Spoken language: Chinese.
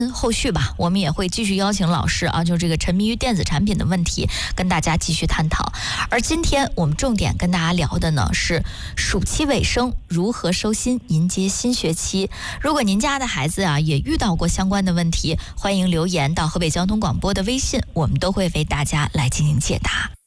后续吧，我们也会继续邀请老师啊，就这个沉迷于电子产品的问题，跟大家继续探讨。而今天我们重点跟大家聊的呢是暑期尾声，如何收心迎接新学期。如果您家的孩子啊也遇到过相关的问题，欢迎留言到河北交通广播的微信，我们都会为大家来进行解答。